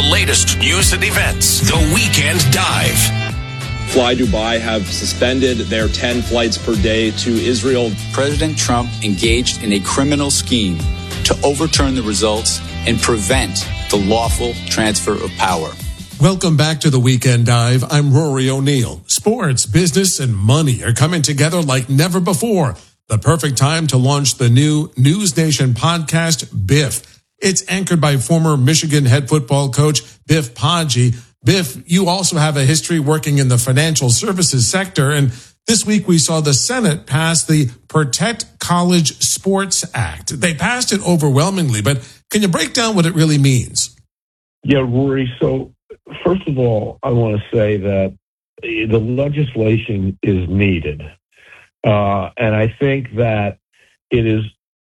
latest news and events. The Weekend Dive. Fly Dubai have suspended their 10 flights per day to Israel. President Trump engaged in a criminal scheme to overturn the results and prevent the lawful transfer of power. Welcome back to the Weekend Dive. I'm Rory O'Neill. Sports, business, and money are coming together like never before. The perfect time to launch the new News Nation podcast, Biff. It's anchored by former Michigan head football coach Biff Poggi. Biff, you also have a history working in the financial services sector, and this week we saw the Senate pass the Protect College Sports Act. They passed it overwhelmingly, but can you break down what it really means? Yeah, Rory. So first of all, I want to say that the legislation is needed. And I think that it is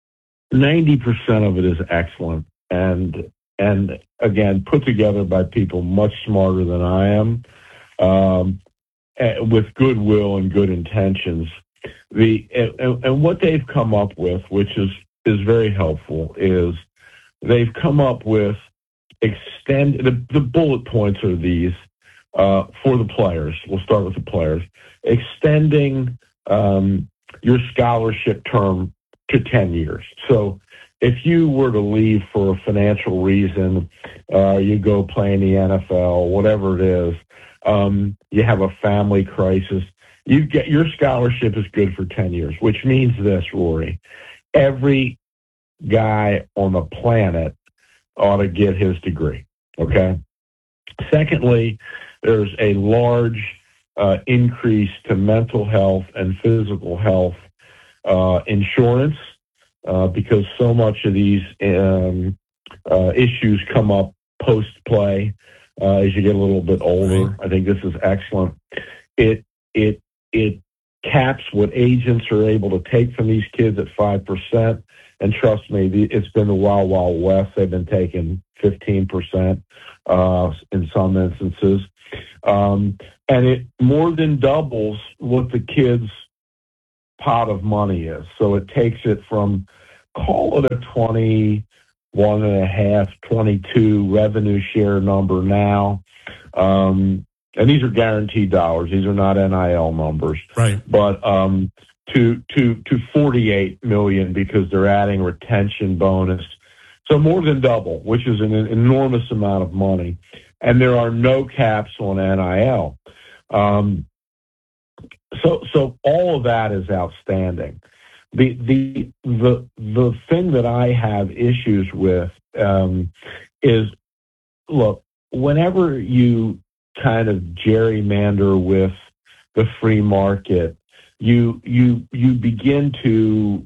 90% of it is excellent and again, put together by people much smarter than I am, with goodwill and good intentions. And what they've come up with, which is very helpful, is they've come up with the bullet points are these for the players. We'll start with the players. Extending your scholarship term to 10 years. So if you were to leave for a financial reason, you go play in the NFL, whatever it is, you have a family crisis, your scholarship is good for 10 years, which means this, Rory. Every guy on the planet ought to get his degree, okay? Secondly, there's a large increase to mental health and physical health insurance because so much of these issues come up post-play as you get a little bit older. I think this is excellent. It caps what agents are able to take from these kids at 5%. And trust me, it's been the wild, wild west. They've been taking 15% in some instances. And it more than doubles what the kids' pot of money is. So it takes it from, call it a 21.5, 22 revenue share number now. And these are guaranteed dollars. These are not NIL numbers. Right. But to 48 million because they're adding retention bonus. So more than double, which is an enormous amount of money. And there are no caps on NIL. So all of that is outstanding. The thing that I have issues with is, look, whenever you kind of gerrymander with the free market, you begin to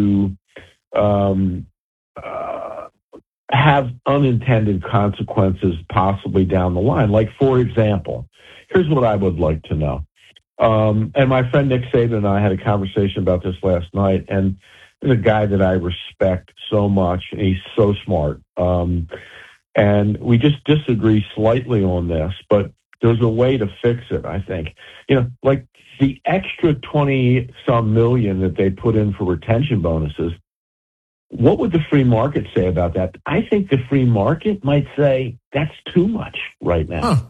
have unintended consequences possibly down the line. Like, for example, here's what I would like to know. And my friend Nick Saban and I had a conversation about this last night, and he's a guy that I respect so much, and he's so smart. And we just disagree slightly on this, but there's a way to fix it, I think. Like the extra 20-some million that they put in for retention bonuses, what would the free market say about that? I think the free market might say that's too much right now.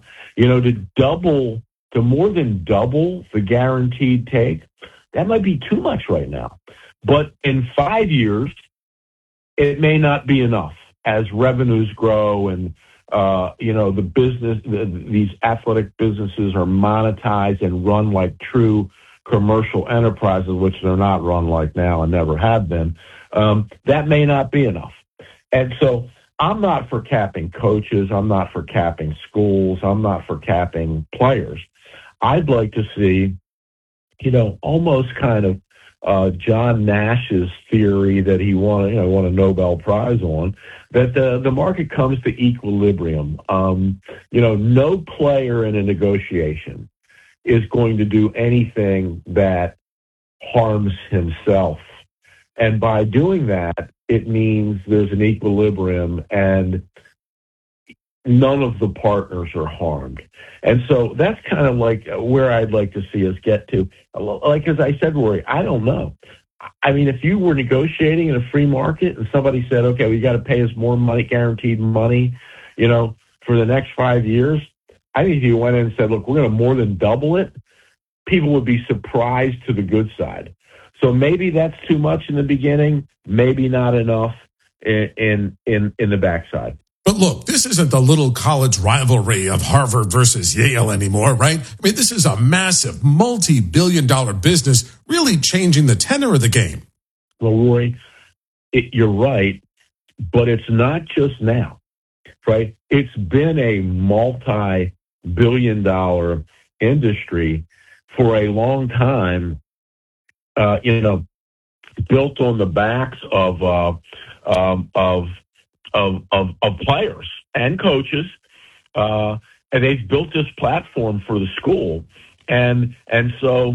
To more than double the guaranteed take, that might be too much right now. But in 5 years, it may not be enough as revenues grow and, the business, these athletic businesses are monetized and run like true commercial enterprises, which they're not run like now and never have been. That may not be enough. And so I'm not for capping coaches. I'm not for capping schools. I'm not for capping players. I'd like to see, almost kind of John Nash's theory that he won a Nobel Prize on, that the market comes to equilibrium. No player in a negotiation is going to do anything that harms himself. And by doing that, it means there's an equilibrium and none of the partners are harmed. And so that's kind of like where I'd like to see us get to. Like, as I said, Rory, I don't know. I mean, if you were negotiating in a free market and somebody said, okay, we got to pay us more money, guaranteed money, for the next 5 years, I think if you went in and said, look, we're going to more than double it, people would be surprised to the good side. So maybe that's too much in the beginning, maybe not enough in the backside. But look, this isn't the little college rivalry of Harvard versus Yale anymore, right? I mean, this is a massive multi-billion-dollar business really changing the tenor of the game. Well, Rory, you're right, but it's not just now, right? It's been a multi-billion-dollar industry for a long time, built on the backs of players and coaches, and they've built this platform for the school, and so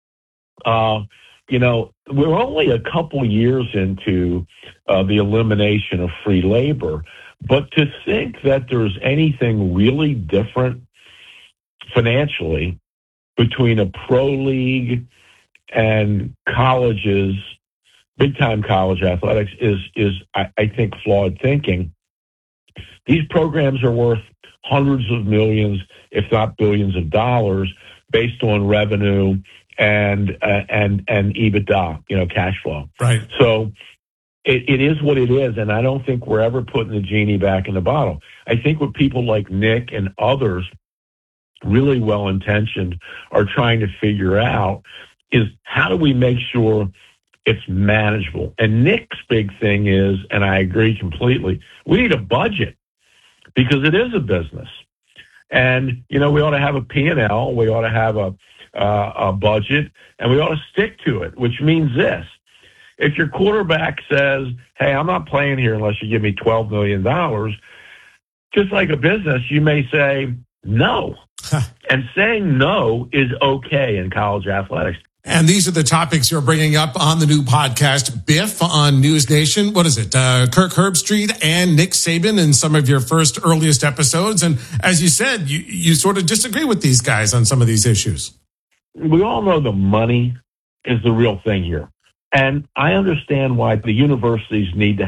we're only a couple years into the elimination of free labor, but to think that there's anything really different financially between a pro league and colleges, big-time college athletics, is I think, flawed thinking. These programs are worth hundreds of millions, if not billions of dollars, based on revenue and EBITDA, cash flow. Right. So it is what it is, and I don't think we're ever putting the genie back in the bottle. I think what people like Nick and others, really well-intentioned, are trying to figure out is how do we make sure it's manageable? And Nick's big thing is, and I agree completely, we need a budget because it is a business. And, we ought to have a P&L, we ought to have a budget, and we ought to stick to it, which means this. If your quarterback says, hey, I'm not playing here unless you give me $12 million, just like a business, you may say no. And saying no is okay in college athletics. And these are the topics you're bringing up on the new podcast, Biff, on News Nation. What is it? Kirk Herbstreit and Nick Saban in some of your earliest episodes. And as you said, you sort of disagree with these guys on some of these issues. We all know the money is the real thing here. And I understand why the universities need to